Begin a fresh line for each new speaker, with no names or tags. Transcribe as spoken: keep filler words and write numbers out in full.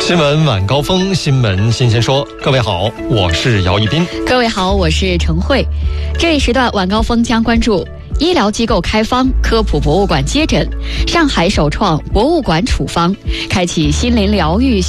新闻晚高峰，新闻新鲜说。各位好，我是姚一斌。
各位好，我是陈慧。这一时段晚高峰将关注医疗机构开方，科普博物馆接诊，上海首创博物馆处方，开启心灵疗愈